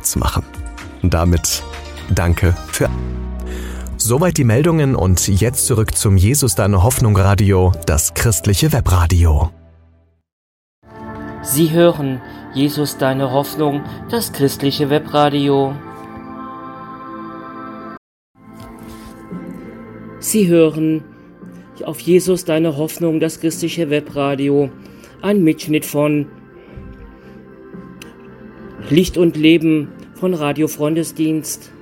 Platz machen. Und damit danke für... Soweit die Meldungen und jetzt zurück zum Jesus Deine Hoffnung Radio, das christliche Webradio. Sie hören Jesus Deine Hoffnung, das christliche Webradio. Sie hören auf Jesus Deine Hoffnung, das christliche Webradio, ein Mitschnitt von Licht und Leben von Radio Freundesdienst.